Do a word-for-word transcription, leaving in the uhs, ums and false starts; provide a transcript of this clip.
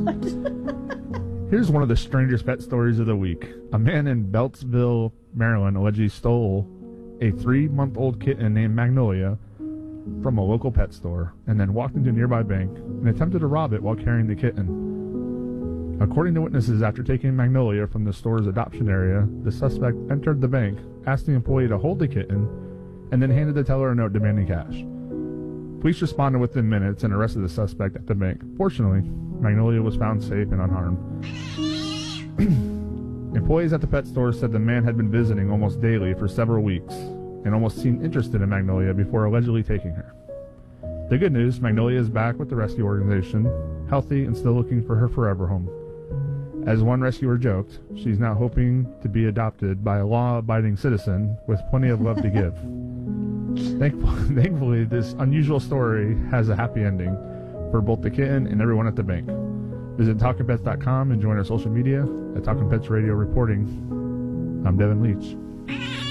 Here's one of the strangest pet stories of the week. A man in Beltsville, Maryland, allegedly stole a three-month-old kitten named Magnolia from a local pet store and then walked into a nearby bank and attempted to rob it while carrying the kitten. According to witnesses, after taking Magnolia from the store's adoption area, the suspect entered the bank, asked the employee to hold the kitten, and then handed the teller a note demanding cash. Police responded within minutes and arrested the suspect at the bank. Fortunately, Magnolia was found safe and unharmed. Employees at the pet store said the man had been visiting almost daily for several weeks and almost seemed interested in Magnolia before allegedly taking her. The good news, Magnolia is back with the rescue organization, healthy and still looking for her forever home. As one rescuer joked, she's now hoping to be adopted by a law-abiding citizen with plenty of love to give. Thankfully, thankfully, this unusual story has a happy ending for both the kitten and everyone at the bank. Visit talking pets dot com and join our social media at Talking Pets Radio Reporting. I'm Devin Leach.